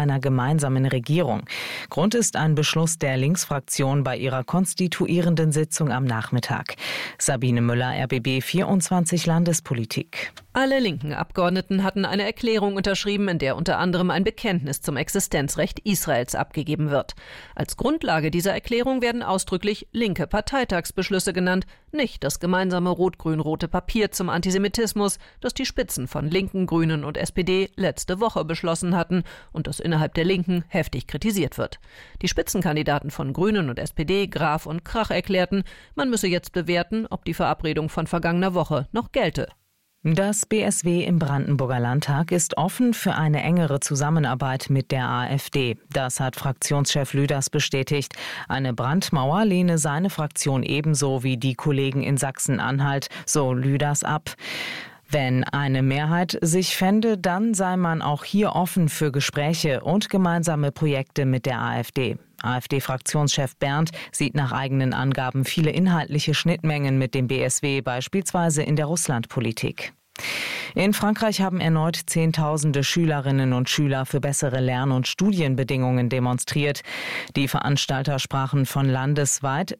einer gemeinsamen Regierung. Grund ist ein Beschluss der Linksfraktion bei ihrer konstituierenden Sitzung am Nachmittag. Sabine Müller, RBB 24 Landespolitik. Alle linken Abgeordneten hatten eine Erklärung unterschrieben, in der unter anderem ein Bekenntnis zum Existenzrecht Israels abgegeben wird. Als Grundlage dieser Erklärung werden ausdrücklich linke Parteitagsbeschlüsse genannt, nicht das gemeinsame rot-grün-rote Papier zum Antisemitismus, das die Spitzen von Linken, Grünen und SPD letzte Woche beschlossen hatten und das innerhalb der Linken heftig kritisiert wird. Die Spitzenkandidaten von Grünen und SPD, Graf und Krach, erklärten, man müsse jetzt bewerten, ob die Verabredung von vergangener Woche noch gelte. Das BSW im Brandenburger Landtag ist offen für eine engere Zusammenarbeit mit der AfD. Das hat Fraktionschef Lüders bestätigt. Eine Brandmauer lehne seine Fraktion ebenso wie die Kollegen in Sachsen-Anhalt, so Lüders, ab. Wenn eine Mehrheit sich fände, dann sei man auch hier offen für Gespräche und gemeinsame Projekte mit der AfD. AfD-Fraktionschef Berndt sieht nach eigenen Angaben viele inhaltliche Schnittmengen mit dem BSW, beispielsweise in der Russlandpolitik. In Frankreich haben erneut Zehntausende Schülerinnen und Schüler für bessere Lern- und Studienbedingungen demonstriert. Die Veranstalter sprachen von landesweit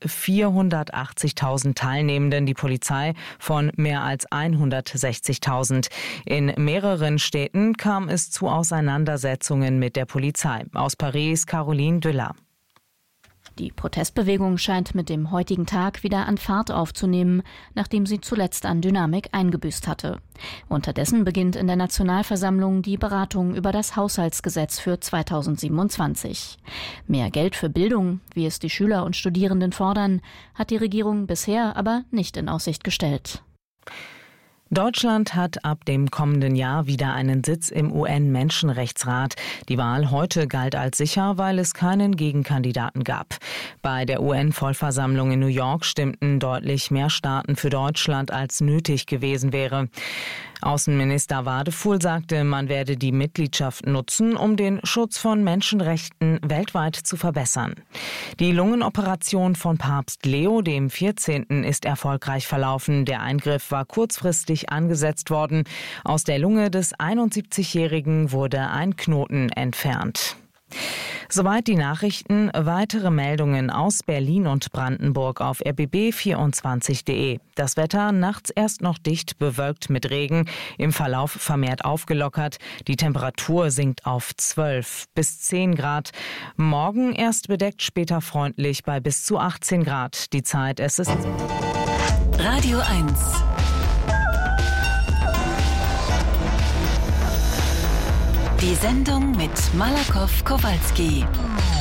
480.000 Teilnehmenden, die Polizei von mehr als 160.000. In mehreren Städten kam es zu Auseinandersetzungen mit der Polizei. Aus Paris, Caroline Düller. Die Protestbewegung scheint mit dem heutigen Tag wieder an Fahrt aufzunehmen, nachdem sie zuletzt an Dynamik eingebüßt hatte. Unterdessen beginnt in der Nationalversammlung die Beratung über das Haushaltsgesetz für 2027. Mehr Geld für Bildung, wie es die Schüler und Studierenden fordern, hat die Regierung bisher aber nicht in Aussicht gestellt. Deutschland hat ab dem kommenden Jahr wieder einen Sitz im UN-Menschenrechtsrat. Die Wahl heute galt als sicher, weil es keinen Gegenkandidaten gab. Bei der UN-Vollversammlung in New York stimmten deutlich mehr Staaten für Deutschland, als nötig gewesen wäre. Außenminister Wadefuhl sagte, man werde die Mitgliedschaft nutzen, um den Schutz von Menschenrechten weltweit zu verbessern. Die Lungenoperation von Papst Leo XIV. Ist erfolgreich verlaufen. Der Eingriff war kurzfristig angesetzt worden. Aus der Lunge des 71-Jährigen wurde ein Knoten entfernt. Soweit die Nachrichten. Weitere Meldungen aus Berlin und Brandenburg auf rbb24.de. Das Wetter nachts erst noch dicht bewölkt mit Regen, im Verlauf vermehrt aufgelockert. Die Temperatur sinkt auf 12 bis 10 Grad. Morgen erst bedeckt, später freundlich bei bis zu 18 Grad. Die Zeit, es ist Radio 1. Die Sendung mit Malakoff Kowalski.